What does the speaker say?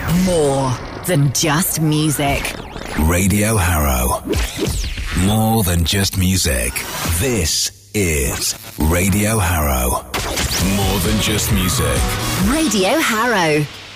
More than just music. Radio Harrow. More than just music. This is Radio Harrow. More than just music. Radio Harrow.